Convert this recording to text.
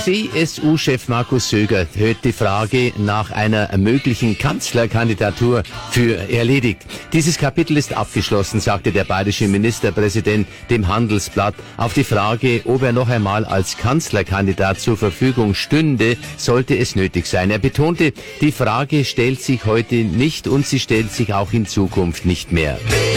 CSU-Chef Markus Söger hört die Frage nach einer möglichen Kanzlerkandidatur für erledigt. Dieses Kapitel ist abgeschlossen, sagte der bayerische Ministerpräsident dem Handelsblatt. Auf die Frage, ob er noch einmal als Kanzlerkandidat zur Verfügung stünde, sollte es nötig sein. Er betonte, die Frage stellt sich heute nicht und sie stellt sich auch in Zukunft nicht mehr.